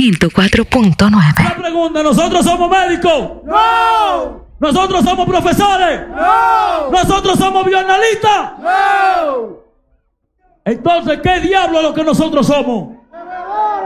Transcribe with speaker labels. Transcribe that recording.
Speaker 1: 104.9.
Speaker 2: La pregunta, ¿nosotros somos médicos?
Speaker 3: ¡No!
Speaker 2: ¿Nosotros somos profesores?
Speaker 3: ¡No!
Speaker 2: ¿Nosotros somos bioanalistas?
Speaker 3: ¡No!
Speaker 2: Entonces, ¿qué diablo es lo que nosotros somos?